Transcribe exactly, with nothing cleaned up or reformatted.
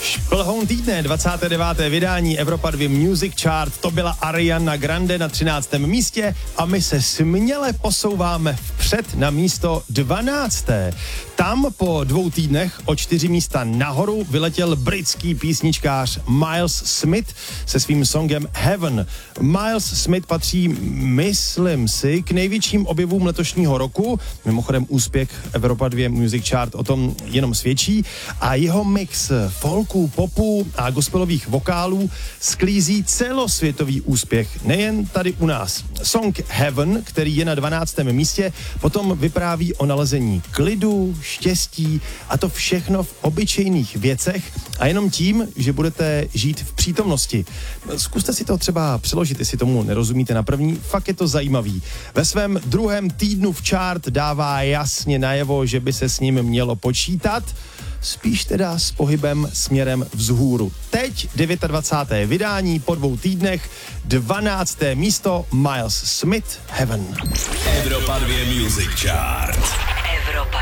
Šplhoun týdne, dvacáté deváté vydání Evropa dva Music Chart, to byla Ariana Grande na třináctém místě a my se směle posouváme vpřed na místo dvanácté. Tam po dvou týdnech o čtyři místa nahoru vyletěl britský písničkář Miles Smith se svým songem Heaven. Miles Smith patří, myslím si, k největším objevům letošního roku. Mimochodem úspěch Evropa dva Music Chart o tom jenom svědčí a jeho mix folku, popu a gospelových vokálů sklízí celosvětový úspěch, nejen tady u nás. Song Heaven, který je na dvanáctém místě, potom vypráví o nalezení klidu, štěstí a to všechno v obyčejných věcech a jenom tím, že budete žít v přítomnosti. Zkuste si to třeba přeložit, jestli tomu nerozumíte na první, fakt je to zajímavý. Ve svém druhém týdnu v chart dává jasně najevo, že by se s ním mělo počítat, spíš teda s pohybem směrem vzhůru. Teď dvacáté devátého vydání po dvou týdnech, dvanácté místo Miles Smith, Heaven. Evropa dva Music Chart. Evropa